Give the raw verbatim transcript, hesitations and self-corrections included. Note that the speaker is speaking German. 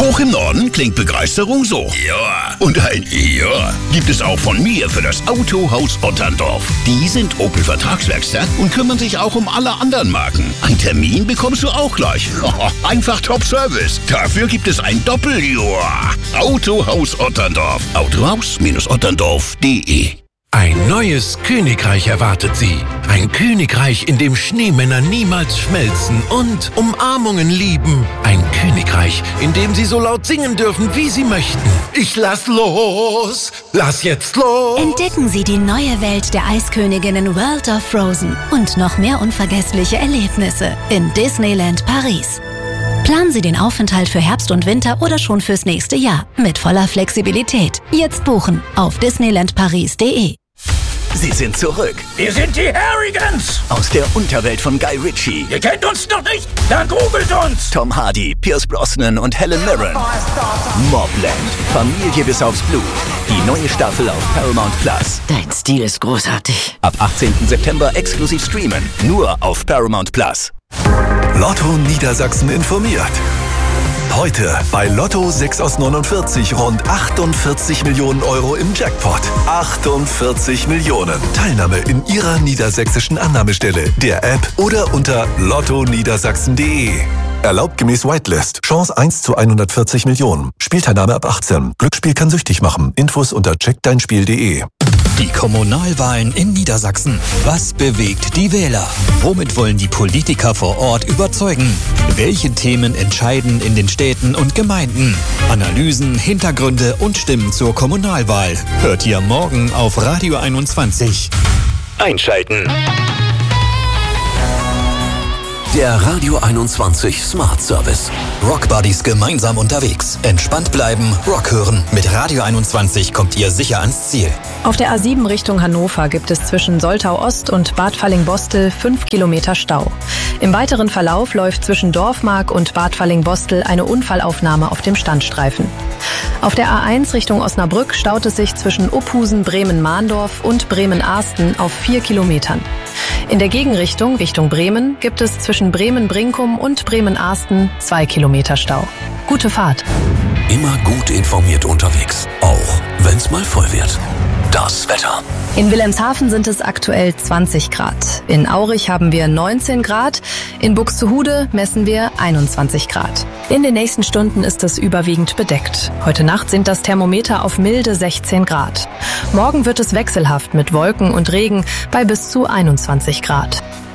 Hoch im Norden klingt Begeisterung so. Ja. Und ein Ja gibt es auch von mir für das Autohaus Otterndorf. Die sind Opel-Vertragswerkstatt und kümmern sich auch um alle anderen Marken. Ein Termin bekommst du auch gleich. Einfach Top-Service. Dafür gibt es ein Doppel-Ja. Autohaus Otterndorf. Autohaus Otterndorf punkt de. Ein neues Königreich erwartet Sie. Ein Königreich, in dem Schneemänner niemals schmelzen und Umarmungen lieben. Ein Königreich, in dem Sie so laut singen dürfen, wie Sie möchten. Ich lass los, lass jetzt los. Entdecken Sie die neue Welt der Eisköniginnen World of Frozen und noch mehr unvergessliche Erlebnisse in Disneyland Paris. Planen Sie den Aufenthalt für Herbst und Winter oder schon fürs nächste Jahr mit voller Flexibilität. Jetzt buchen auf disneyland paris punkt de. Sie sind zurück. Wir sind die Harrigans. Aus der Unterwelt von Guy Ritchie. Ihr kennt uns noch nicht? Dann googelt uns. Tom Hardy, Pierce Brosnan und Helen Mirren. Mobland. Familie bis aufs Blut. Die neue Staffel auf Paramount Plus. Dein Stil ist großartig. Ab achtzehnten September exklusiv streamen. Nur auf Paramount Plus. Lotto Niedersachsen informiert. Heute bei Lotto sechs aus neunundvierzig rund achtundvierzig Millionen Euro im Jackpot. achtundvierzig Millionen. Teilnahme in Ihrer niedersächsischen Annahmestelle, der App oder unter lotto niedersachsen punkt de. Erlaubt gemäß Whitelist. Chance eins zu hundertvierzig Millionen. Spielteilnahme ab achtzehn. Glücksspiel kann süchtig machen. Infos unter check dein spiel punkt de. Die Kommunalwahlen in Niedersachsen. Was bewegt die Wähler? Womit wollen die Politiker vor Ort überzeugen? Welche Themen entscheiden in den Städten und Gemeinden? Analysen, Hintergründe und Stimmen zur Kommunalwahl. Hört ihr morgen auf Radio einundzwanzig. Einschalten. Der Radio einundzwanzig Smart Service. Rockbuddies gemeinsam unterwegs. Entspannt bleiben, Rock hören. Mit Radio einundzwanzig kommt ihr sicher ans Ziel. Auf der A sieben Richtung Hannover gibt es zwischen Soltau Ost und Bad Falling-Bostel fünf Kilometer Stau. Im weiteren Verlauf läuft zwischen Dorfmark und Bad Falling-Bostel eine Unfallaufnahme auf dem Standstreifen. Auf der A eins Richtung Osnabrück staut es sich zwischen Uphusen, Bremen-Mahndorf und Bremen-Ahsten auf vier Kilometern. In der Gegenrichtung, Richtung Bremen, gibt es zwischen Bremen-Brinkum und Bremen-Ahsten zwei Kilometer Stau. Gute Fahrt. Immer gut informiert unterwegs, auch wenn's mal voll wird. Das Wetter. In Wilhelmshaven sind es aktuell zwanzig Grad. In Aurich haben wir neunzehn Grad. In Buxtehude messen wir einundzwanzig Grad. In den nächsten Stunden ist es überwiegend bedeckt. Heute Nacht sind das Thermometer auf milde sechzehn Grad. Morgen wird es wechselhaft mit Wolken und Regen bei bis zu einundzwanzig Grad.